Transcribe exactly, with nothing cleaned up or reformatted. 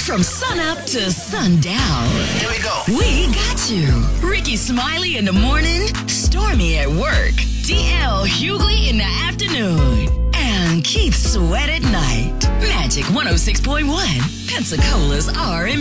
From sunup to sundown. Here we go. We got you. Ricky Smiley in the morning, Stormy at work, D L Hughley in the afternoon, and Keith Sweat at night. Magic one oh six point one, Pensacola's R and B.